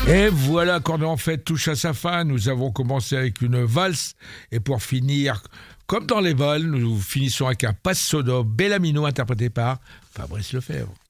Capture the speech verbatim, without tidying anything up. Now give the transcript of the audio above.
Et voilà, quand en fait touche à sa fin, nous avons commencé avec une valse, et pour finir, comme dans les vols, nous finissons avec un passo do Bellamino interprété par Fabrice Lefebvre.